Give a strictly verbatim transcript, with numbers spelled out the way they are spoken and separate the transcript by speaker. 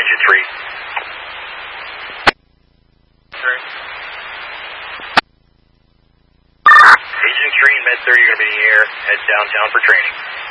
Speaker 1: Agent three. Three. Agent three and Med thirty are going to be in the air. Head downtown for training.